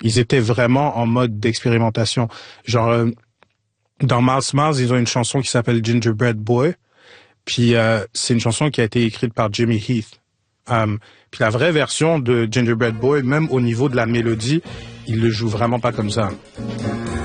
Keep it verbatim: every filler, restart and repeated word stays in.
Ils étaient vraiment en mode d'expérimentation. Genre, euh, dans Mouse Mouse, ils ont une chanson qui s'appelle Gingerbread Boy. Puis euh, c'est une chanson qui a été écrite par Jimmy Heath. Um, puis la vraie version de Gingerbread Boy, même au niveau de la mélodie, il le joue vraiment pas comme ça.